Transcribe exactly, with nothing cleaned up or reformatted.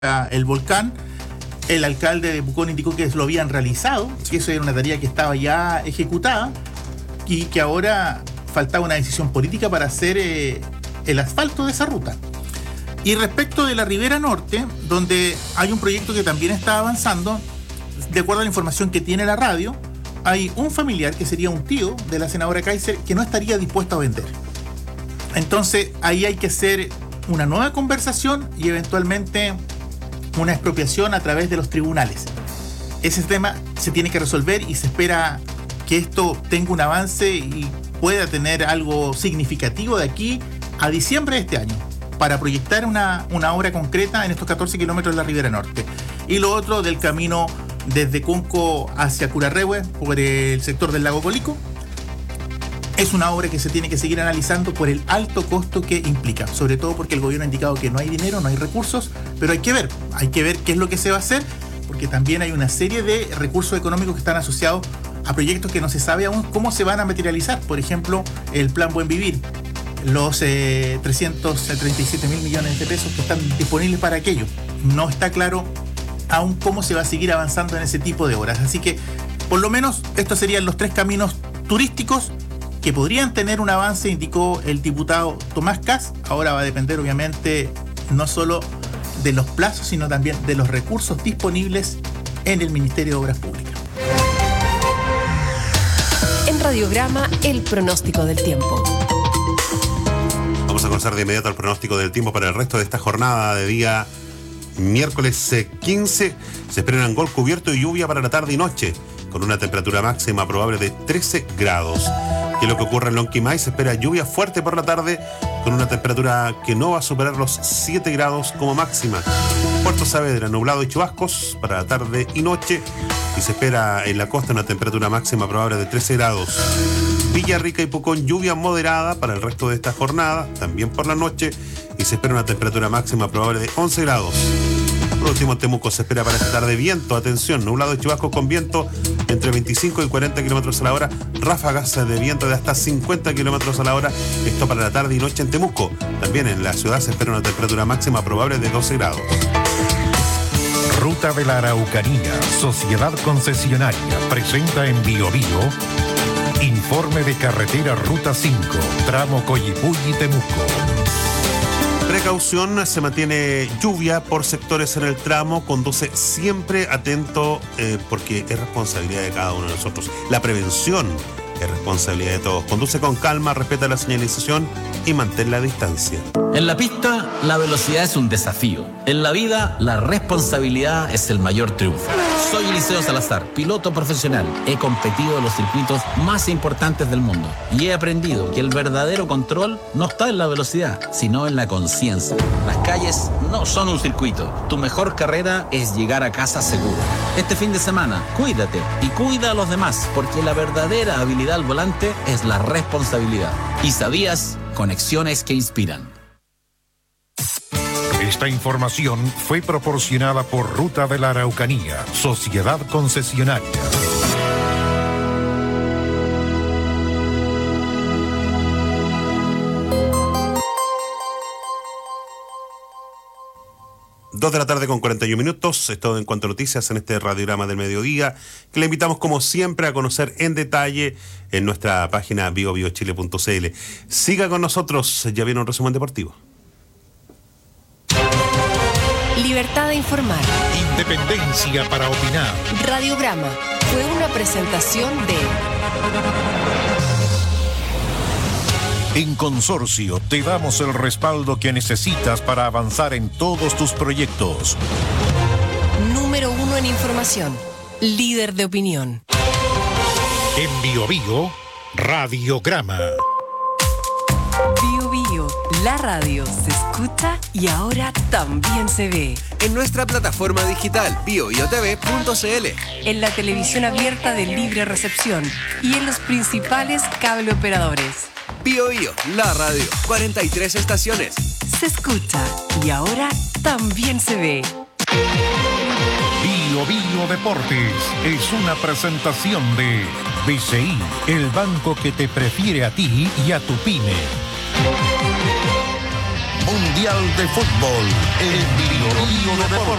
el volcán. El alcalde de Pucón indicó que lo habían realizado, que eso era una tarea que estaba ya ejecutada y que ahora faltaba una decisión política para hacer eh, el asfalto de esa ruta. Y respecto de la Ribera Norte, donde hay un proyecto que también está avanzando, de acuerdo a la información que tiene la radio, hay un familiar que sería un tío de la senadora Kaiser que no estaría dispuesto a vender. Entonces ahí hay que hacer una nueva conversación y eventualmente una expropiación a través de los tribunales. Ese tema se tiene que resolver y se espera que esto tenga un avance y pueda tener algo significativo de aquí a diciembre de este año para proyectar una, una obra concreta en estos catorce kilómetros de la Ribera Norte. Y lo otro del camino desde Cunco hacia Curarrehue por el sector del lago Colico. Es una obra que se tiene que seguir analizando por el alto costo que implica, sobre todo porque el gobierno ha indicado que no hay dinero, no hay recursos, pero hay que ver, hay que ver qué es lo que se va a hacer, porque también hay una serie de recursos económicos que están asociados a proyectos que no se sabe aún cómo se van a materializar. Por ejemplo, el Plan Buen Vivir, los eh, trescientos treinta y siete mil millones de pesos que están disponibles para aquello. No está claro aún cómo se va a seguir avanzando en ese tipo de obras. Así que, por lo menos, estos serían los tres caminos turísticos que podrían tener un avance, indicó el diputado Tomás Kass. Ahora va a depender, obviamente, no solo de los plazos, sino también de los recursos disponibles en el Ministerio de Obras Públicas. En Radiograma, el pronóstico del tiempo. Vamos a conocer de inmediato el pronóstico del tiempo para el resto de esta jornada de día miércoles quince. Se espera un Angol cubierto y lluvia para la tarde y noche, con una temperatura máxima probable de trece grados. Y lo que ocurre en Lonquimay, se espera lluvia fuerte por la tarde, con una temperatura que no va a superar los siete grados como máxima. Puerto Saavedra, nublado y chubascos para la tarde y noche, y se espera en la costa una temperatura máxima probable de trece grados. Villarrica y Pucón, lluvia moderada para el resto de esta jornada, también por la noche, y se espera una temperatura máxima probable de once grados. Por último, en Temuco se espera para esta tarde viento, atención, nublado y chubascos con viento entre veinticinco y cuarenta kilómetros a la hora, ráfagas de viento de hasta cincuenta kilómetros a la hora, esto para la tarde y noche en Temuco. También en la ciudad se espera una temperatura máxima probable de doce grados. Ruta de la Araucanía, Sociedad Concesionaria, presenta en Bio Bio informe de carretera Ruta cinco, tramo Coyipulli-Temuco. Precaución, se mantiene lluvia por sectores en el tramo, conduce siempre atento eh, porque es responsabilidad de cada uno de nosotros. La prevención es responsabilidad de todos. Conduce con calma, respeta la señalización y mantén la distancia. En la pista, la velocidad es un desafío. En la vida, la responsabilidad es el mayor triunfo. Soy Eliseo Salazar, piloto profesional. He competido en los circuitos más importantes del mundo y he aprendido que el verdadero control no está en la velocidad, sino en la conciencia. Las calles no son un circuito. Tu mejor carrera es llegar a casa seguro. Este fin de semana, cuídate y cuida a los demás, porque la verdadera habilidad al volante es la responsabilidad. ¿Y sabías? Conexiones que inspiran. Esta información fue proporcionada por Ruta de la Araucanía, Sociedad Concesionaria. Dos de la tarde con cuarenta y un minutos, es todo en cuanto a noticias en este radiograma del mediodía, que le invitamos como siempre a conocer en detalle en nuestra página bio bio chile punto c l. Siga con nosotros, ya viene un resumen deportivo. Libertad de informar. Independencia para opinar. Radiograma fue una presentación de... En Consorcio te damos el respaldo que necesitas para avanzar en todos tus proyectos. Número uno en información. Líder de opinión. En Bio Bio, Radiograma. Bio Bio, la radio se escucha y ahora también se ve. En nuestra plataforma digital bio bio t v punto c l. En la televisión abierta de libre recepción y en los principales cable operadores. Bio Bio, la radio, cuarenta y tres estaciones. Se escucha y ahora también se ve. Bio Bio Deportes es una presentación de B C I, el banco que te prefiere a ti y a tu pyme. Mundial de Fútbol en Bio Bio Deportes.